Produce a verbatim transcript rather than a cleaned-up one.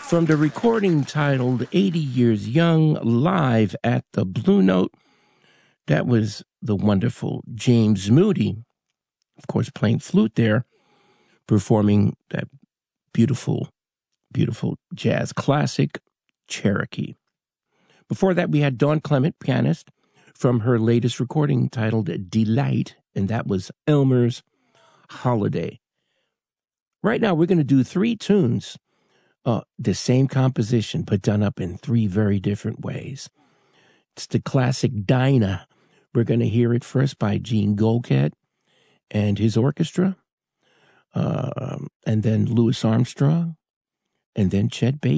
From the recording titled eighty Years Young, live at the Blue Note, that was the wonderful James Moody, of course, playing flute there, performing that beautiful, beautiful jazz classic, Cherokee. Before that, we had Dawn Clement, pianist, from her latest recording titled Delight, and that was Elmer's Holiday. Right now, we're going to do three tunes, uh, the same composition, but done up in three very different ways. It's the classic Dinah. We're going to hear it first by Gene Goldcat and his orchestra, uh, and then Louis Armstrong, and then Chet Baker.